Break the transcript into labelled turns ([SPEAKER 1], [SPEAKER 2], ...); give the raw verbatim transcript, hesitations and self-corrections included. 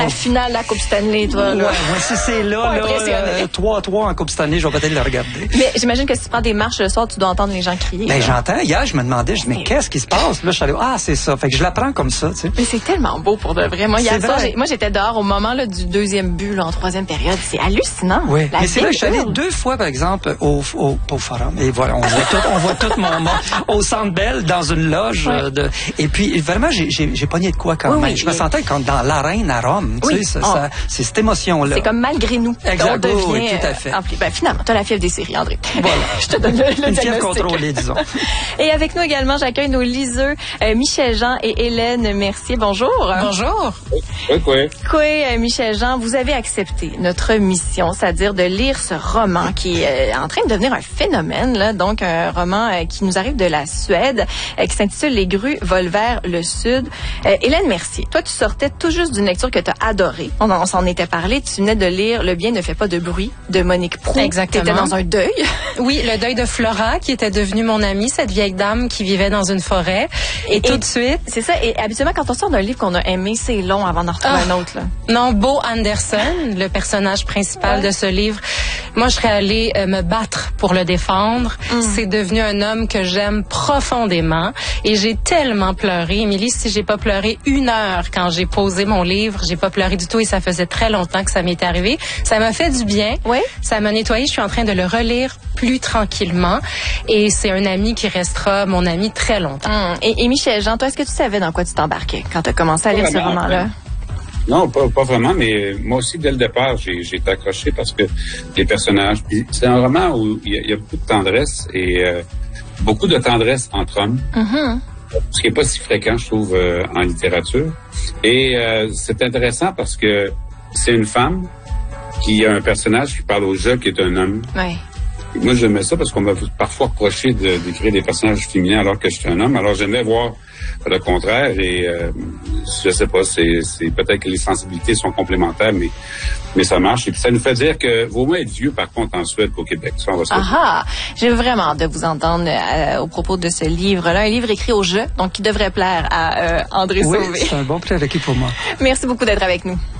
[SPEAKER 1] La finale de la Coupe Stanley, toi, là.
[SPEAKER 2] Ouais, ouais, si c'est là, là, trois à trois en Coupe Stanley, je vais peut-être le regarder.
[SPEAKER 1] Mais j'imagine que si tu prends des marches le soir, tu dois entendre les gens crier.
[SPEAKER 2] Ben, j'entends. Hier, je me demandais, je dis, mais qu'est-ce qui se passe? Là, je suis allé, ah, c'est ça. Fait que je l'apprends comme ça, tu sais.
[SPEAKER 1] Mais c'est tellement beau pour de vrai. Moi, hier soir, moi, j'étais dehors au moment, là, du deuxième but, là, en troisième période. C'est hallucinant.
[SPEAKER 2] Oui. Mais c'est vrai, je suis allé deux fois, par exemple, au, au, au forum. Et voilà, on voit tout, on voit tout mon monde au Centre Bell, dans une loge. Ouais. De, et puis, vraiment, j'ai, j'ai, j'ai pogné de quoi quand oui, même. Oui, je me sentais comme dans l'arène à Rome. Oui. Tu sais, ça, oh. ça, c'est cette émotion-là.
[SPEAKER 1] C'est comme malgré nous.
[SPEAKER 2] Exact.
[SPEAKER 1] On devient,
[SPEAKER 2] oui, tout à fait.
[SPEAKER 1] Euh, ben, finalement, t'as la fièvre des séries, André.
[SPEAKER 2] Voilà.
[SPEAKER 1] Je te donne le, le
[SPEAKER 2] Une fièvre contrôlée, disons.
[SPEAKER 1] Et avec nous également, j'accueille nos liseux, euh, Michel Jean et Hélène Mercier. Bonjour.
[SPEAKER 3] Bonjour.
[SPEAKER 4] Oui, oui.
[SPEAKER 1] Coué, euh, Michel Jean, vous avez accepté notre mission, c'est-à-dire de lire ce roman qui est euh, en train de devenir un phénomène, là, donc un roman euh, qui nous arrive de la Suède, euh, qui s'intitule Les grues volent vers le sud. Euh, Hélène Mercier, toi, tu sortais tout juste d'une lecture que tu as adorée. On, on s'en était parlé. Tu venais de lire Le bien ne fait pas de bruit de Monique Proulx.
[SPEAKER 3] Exactement.
[SPEAKER 1] Tu étais dans un deuil.
[SPEAKER 3] Oui, le deuil de Flora, qui était devenue mon amie, cette vieille dame qui vivait dans une forêt. Et, et tout de suite...
[SPEAKER 1] C'est ça. Et habituellement, quand on sort d'un livre qu'on a aimé, c'est long avant d'en retrouver oh, un autre. Là.
[SPEAKER 3] Non, Bo Anderson, le personnage principal ouais. de ce livre, moi, je serais allée euh, me battre pour le défendre. Mm. C'est devenu un homme que j'aime profondément. Et j'ai tellement pleuré. Émilie, si j'ai pas pleuré une heure quand j'ai posé mon livre, j'ai pas pleuré du tout et ça faisait très longtemps que ça m'était arrivé. Ça m'a fait du bien.
[SPEAKER 1] Oui.
[SPEAKER 3] Ça m'a nettoyé. Je suis en train de le relire plus tranquillement. Et c'est un ami qui restera mon ami très longtemps.
[SPEAKER 1] Mm. Et, et Michel Jean, toi, est-ce que tu savais dans quoi tu t'embarquais quand tu as commencé à lire ce roman-là?
[SPEAKER 4] Non, pas, pas vraiment, mais moi aussi, dès le départ, j'ai, j'ai été accroché parce que les personnages... C'est un roman où il y, y a beaucoup de tendresse et euh, beaucoup de tendresse entre hommes. Mm-hmm. Ce qui n'est pas si fréquent, je trouve, euh, en littérature. Et euh, c'est intéressant parce que c'est une femme qui a un personnage qui parle au jeu, qui est un homme.
[SPEAKER 1] Oui.
[SPEAKER 4] Moi, j'aimais ça parce qu'on m'a parfois reproché de, d'écrire des personnages féminins alors que je suis un homme. Alors, j'aimais voir le contraire et euh, je sais pas, c'est, c'est peut-être que les sensibilités sont complémentaires, mais mais ça marche. Et puis, ça nous fait dire que vaut mieux être vieux, par contre, en Suède qu'au Québec. Ça, on va se
[SPEAKER 1] ah ah! J'ai vraiment hâte de vous entendre euh, au propos de ce livre-là. Un livre écrit au jeu, donc qui devrait plaire à euh, André
[SPEAKER 2] oui,
[SPEAKER 1] Sauvé.
[SPEAKER 2] C'est un bon prérequis pour moi.
[SPEAKER 1] Merci beaucoup d'être avec nous.